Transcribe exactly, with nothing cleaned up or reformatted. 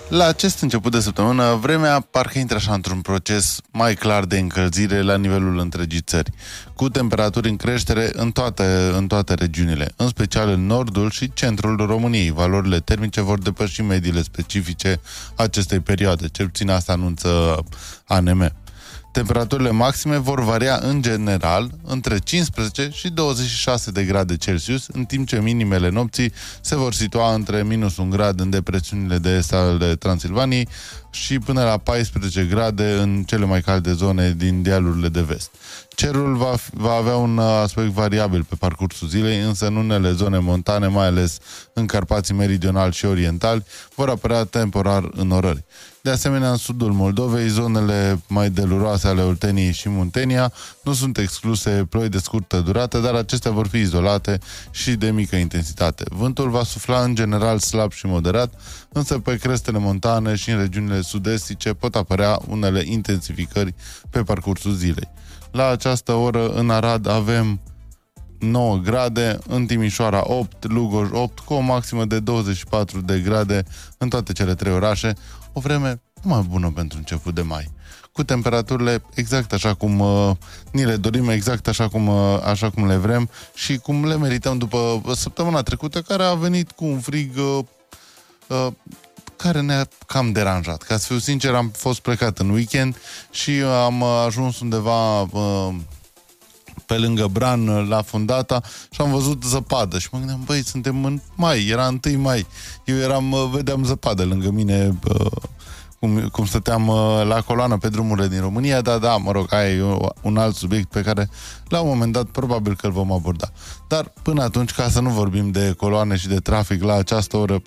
La acest început de săptămână, vremea parcă intră așa într-un proces mai clar de încălzire la nivelul întregii țări, cu temperaturi în creștere în toate, în toate regiunile, în special în nordul și centrul României. Valorile termice vor depăși mediile specifice acestei perioade, cel puțin asta anunță A N M. Temperaturile maxime vor varia în general între cincisprezece și douăzeci și șase de grade Celsius, în timp ce minimele nopții se vor situa între minus un grad în depresiunile de est ale Transilvaniei și până la paisprezece grade în cele mai calde zone din dealurile de vest. Cerul va, va avea un aspect variabil pe parcursul zilei, însă în unele zone montane, mai ales în Carpații meridionali și orientali, vor apărea temporar înnorări. De asemenea, în sudul Moldovei, zonele mai deluroase ale Olteniei și Muntenia nu sunt excluse ploi de scurtă durată, dar acestea vor fi izolate și de mică intensitate. Vântul va sufla în general slab și moderat, însă pe crestele montane și în regiunile sud-estice pot apărea unele intensificări pe parcursul zilei. La această oră, în Arad, avem nouă grade, în Timișoara opt, Lugoj opt, cu o maximă de douăzeci și patru de grade în toate cele trei orașe. O vreme mai bună pentru început de mai, cu temperaturile exact așa cum uh, ni le dorim, exact așa cum, uh, așa cum le vrem și cum le merităm după săptămâna trecută, care a venit cu un frig uh, uh, care ne-a cam deranjat. Ca să fiu sincer, am fost plecat în weekend și am ajuns undeva uh, pe lângă Bran, la Fundata, și am văzut zăpadă și mă gândeam, băi, suntem în mai, era întâi mai. Eu eram, vedeam zăpadă lângă mine, uh, cum, cum stăteam uh, la coloană pe drumurile din România, dar da, mă rog, aia e un alt subiect pe care la un moment dat probabil că îl vom aborda. Dar până atunci, ca să nu vorbim de coloane și de trafic la această oră,